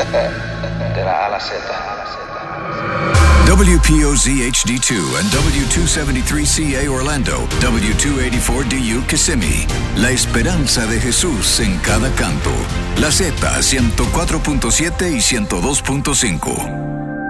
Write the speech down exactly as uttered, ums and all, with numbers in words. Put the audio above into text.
De la A a la Z. W P O Z H D two and W two seventy-three C A Orlando, W two eighty-four D U Kissimmee. La esperanza de Jesús en cada canto. La Z ciento cuatro punto siete y ciento dos punto cinco.